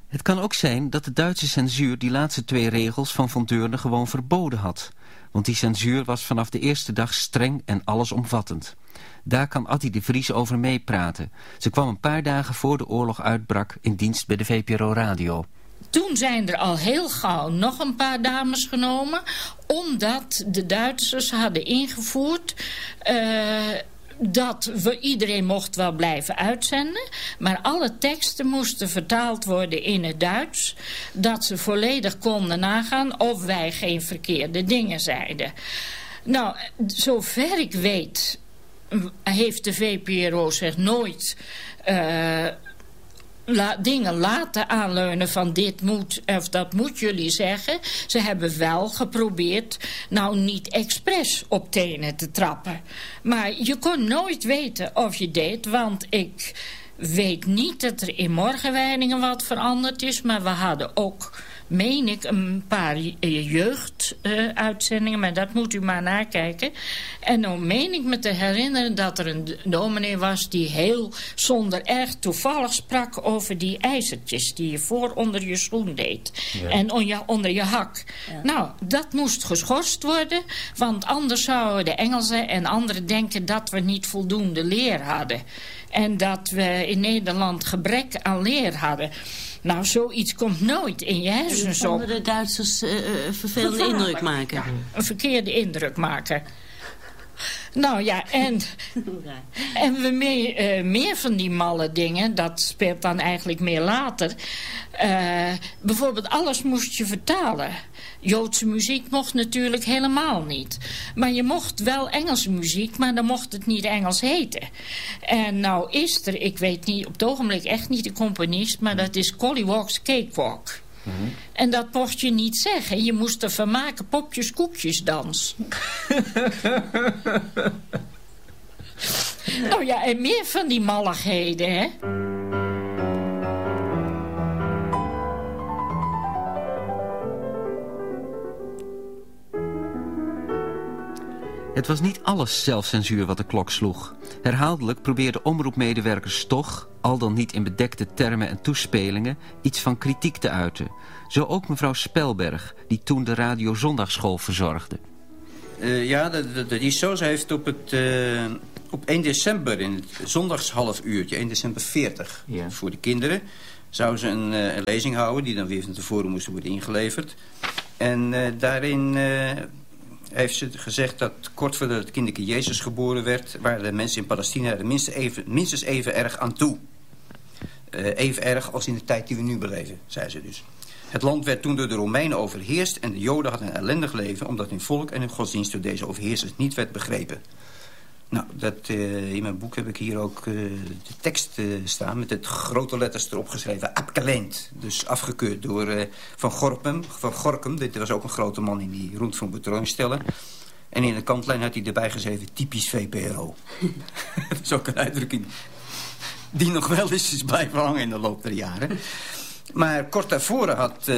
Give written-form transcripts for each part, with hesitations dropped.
Het kan ook zijn dat de Duitse censuur die laatste 2 regels van Von Deurne gewoon verboden had. Want die censuur was vanaf de eerste dag streng en allesomvattend. Daar kan Attie de Vries over meepraten. Ze kwam een paar dagen voor de oorlog uitbrak in dienst bij de VPRO Radio. Toen zijn er al heel gauw nog een paar dames genomen, omdat de Duitsers hadden ingevoerd dat iedereen mocht wel blijven uitzenden, maar alle teksten moesten vertaald worden in het Duits, dat ze volledig konden nagaan of wij geen verkeerde dingen zeiden. Nou, zover ik weet, heeft de VPRO zich nooit dingen laten aanleunen van dit moet of dat moet jullie zeggen. Ze hebben wel geprobeerd, nou niet expres op tenen te trappen. Maar je kon nooit weten of je deed, want ik weet niet dat er in Morgenwijdingen wat veranderd is, maar we hadden ook, meen ik, een paar jeugduitzendingen, maar dat moet u maar nakijken. En dan meen ik me te herinneren dat er een dominee was die heel zonder erg toevallig sprak over die ijzertjes die je voor onder je schoen deed. Ja. En onder je hak. Ja. Nou, dat moest geschorst worden, want anders zouden de Engelsen en anderen denken dat we niet voldoende leer hadden. En dat we in Nederland gebrek aan leer hadden. Nou, zoiets komt nooit in je hersens op. Konden de Duitsers vervelende indruk maken? Ja, een verkeerde indruk maken. Nou ja, en we meer van die malle dingen, dat speelt dan eigenlijk meer later. Bijvoorbeeld alles moest je vertalen. Joodse muziek mocht natuurlijk helemaal niet. Maar je mocht wel Engelse muziek, maar dan mocht het niet Engels heten. En nou is er, ik weet niet, op het ogenblik echt niet de componist, maar dat is Collywalk's Cakewalk. Mm-hmm. En dat mocht je niet zeggen. Je moest er van maken popjes koekjes dans. Nou ja, en meer van die malligheden, hè. Het was niet alles zelfcensuur wat de klok sloeg. Herhaaldelijk probeerden omroepmedewerkers toch, al dan niet in bedekte termen en toespelingen, iets van kritiek te uiten. Zo ook mevrouw Spelberg, die toen de Radio Zondagschool verzorgde. Ja, dat is zo. Ze heeft op 1 december in het zondagshalfuurtje, 1 december 40, ja, voor de kinderen, zou ze een lezing houden die dan weer van tevoren moest worden ingeleverd. En daarin heeft ze gezegd dat kort voordat het kinderke Jezus geboren werd, waren de mensen in Palestina er minstens even erg aan toe. Even erg als in de tijd die we nu beleven, zei ze dus. Het land werd toen door de Romeinen overheerst en de Joden hadden een ellendig leven, omdat hun volk en hun godsdienst door deze overheersers niet werd begrepen. Nou, in mijn boek heb ik hier ook de tekst staan met het grote letters erop geschreven. Abgelehnt, dus afgekeurd door Van Gorkum. Dit was ook een grote man in die Rundfunk Betreuungsstellen. En in de kantlijn had hij erbij geschreven, typisch VPRO. Dat is ook een uitdrukking die nog wel eens is blijven hangen in de loop der jaren. Maar kort daarvoor had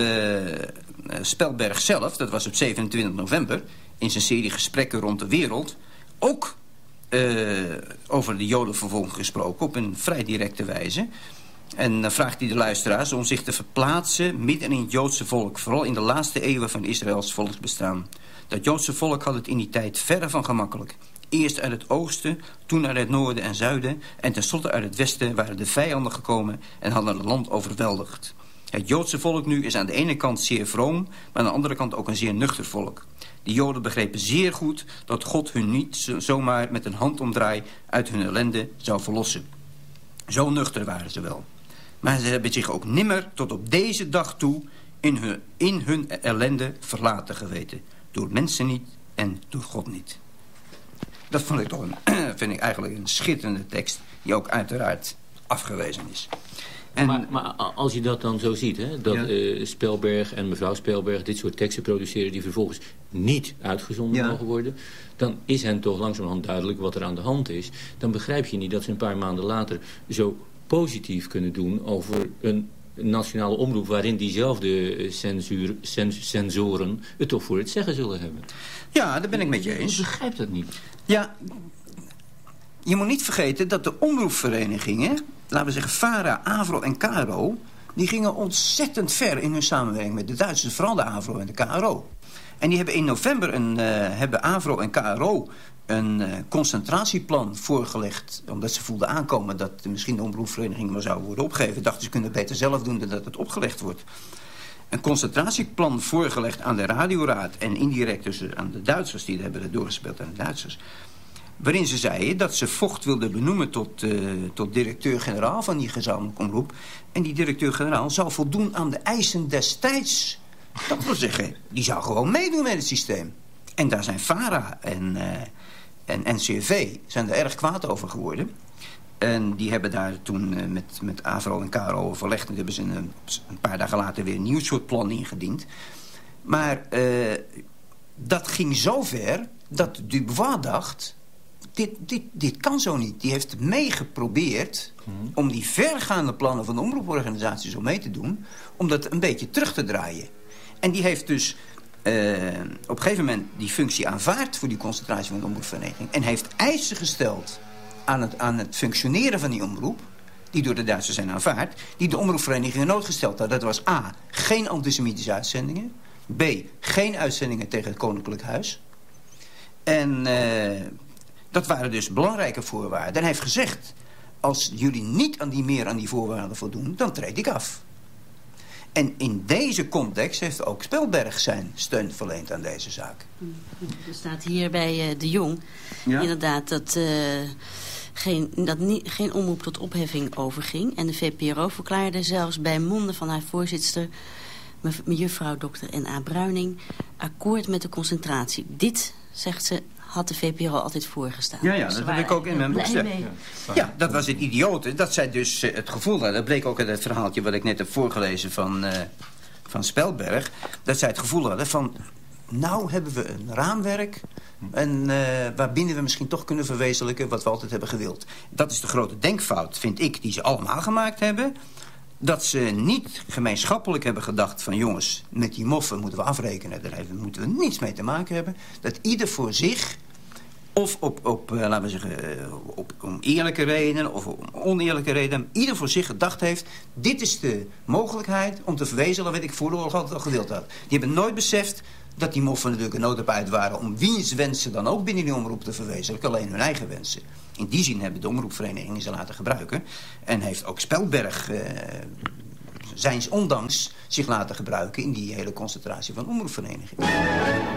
Spelberg zelf, dat was op 27 november... in zijn serie Gesprekken rond de wereld, ook over de Jodenvervolging gesproken op een vrij directe wijze. En dan vraagt hij de luisteraars om zich te verplaatsen midden in het Joodse volk, vooral in de laatste eeuwen van Israëls volksbestaan. Dat Joodse volk had het in die tijd verre van gemakkelijk. Eerst uit het oosten, toen uit het noorden en zuiden en tenslotte uit het westen waren de vijanden gekomen en hadden het land overweldigd. Het Joodse volk nu is aan de ene kant zeer vroom, maar aan de andere kant ook een zeer nuchter volk. De Joden begrepen zeer goed dat God hun niet zomaar met een handomdraai uit hun ellende zou verlossen. Zo nuchter waren ze wel. Maar ze hebben zich ook nimmer tot op deze dag toe in hun ellende verlaten geweten. Door mensen niet en door God niet. Dat vind ik eigenlijk een schitterende tekst die ook uiteraard afgewezen is. En maar als je dat dan zo ziet, hè, dat Spelberg en mevrouw Spelberg dit soort teksten produceren die vervolgens niet uitgezonden mogen worden, dan is hen toch langzamerhand duidelijk wat er aan de hand is. Dan begrijp je niet dat ze een paar maanden later zo positief kunnen doen over een nationale omroep waarin diezelfde censoren het toch voor het zeggen zullen hebben. Ja, daar ben ik met je eens. Ik begrijp dat niet. Ja, je moet niet vergeten dat de omroepverenigingen, laten we zeggen VARA, AVRO en KRO, die gingen ontzettend ver in hun samenwerking met de Duitsers, vooral de AVRO en de KRO. En die hebben in november hebben AVRO en KRO een concentratieplan voorgelegd, omdat ze voelden aankomen dat misschien de omroepverenigingen maar zouden worden opgegeven. Dachten ze kunnen beter zelf doen dan dat het opgelegd wordt. Een concentratieplan voorgelegd aan de radioraad en indirect dus aan de Duitsers, die hebben het doorgespeeld aan de Duitsers. Waarin ze zeiden dat ze Vocht wilden benoemen tot directeur-generaal van die gezamenlijke omroep. En die directeur-generaal zou voldoen aan de eisen destijds. Dat wil zeggen, die zou gewoon meedoen met het systeem. En daar zijn VARA en NCRV zijn er erg kwaad over geworden. En die hebben daar toen met AVRO en KRO overlegd. En hebben ze een paar dagen later weer een nieuw soort plan ingediend. Maar dat ging zo ver dat Dubois dacht, dit kan zo niet. Die heeft meegeprobeerd om die vergaande plannen van de omroeporganisaties om mee te doen, om dat een beetje terug te draaien. En die heeft dus op een gegeven moment die functie aanvaard voor die concentratie van de omroepvereniging. En heeft eisen gesteld aan het functioneren van die omroep, die door de Duitsers zijn aanvaard, die de omroepverenigingen noodgesteld had. Dat was A, geen antisemitische uitzendingen. B, geen uitzendingen tegen het Koninklijk Huis. En dat waren dus belangrijke voorwaarden. En hij heeft gezegd, als jullie niet meer aan die voorwaarden voldoen, dan treed ik af. En in deze context heeft ook Spelberg zijn steun verleend aan deze zaak. Er staat hier bij De Jong inderdaad dat geen omroep tot opheffing overging. En de VPRO verklaarde zelfs bij monden van haar voorzitster, mevrouw Dr. N.A. Bruining, akkoord met de concentratie. Dit, zegt ze, had de VPRO altijd voorgestaan. Ja, dat heb ik ook in mijn boek gezegd. Ja, dat was het idiote. Dat zij dus het gevoel hadden. Dat bleek ook uit het verhaaltje wat ik net heb voorgelezen van Spelberg. Dat zij het gevoel hadden van, nou hebben we een raamwerk en waarbinnen we misschien toch kunnen verwezenlijken wat we altijd hebben gewild. Dat is de grote denkfout, vind ik, die ze allemaal gemaakt hebben. Dat ze niet gemeenschappelijk hebben gedacht van, jongens, met die moffen moeten we afrekenen. Daar moeten we niets mee te maken hebben. Dat ieder voor zich, of laten we zeggen, om eerlijke redenen of om oneerlijke redenen, ieder voor zich gedacht heeft, dit is de mogelijkheid om te verwezenlijken wat ik voor de oorlog altijd al gewild had. Die hebben nooit beseft dat die moffen natuurlijk een nood op uit waren om wiens wensen dan ook binnen die omroep te verwezenlijken, alleen hun eigen wensen. In die zin hebben de omroepverenigingen ze laten gebruiken. En heeft ook Spelberg zijns ondanks zich laten gebruiken in die hele concentratie van omroepverenigingen.